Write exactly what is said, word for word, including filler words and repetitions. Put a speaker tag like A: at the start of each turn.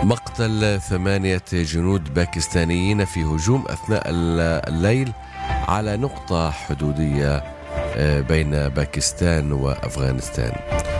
A: مقتل ثمانية جنود باكستانيين في هجوم أثناء الليل على نقطة حدودية بين باكستان وأفغانستان.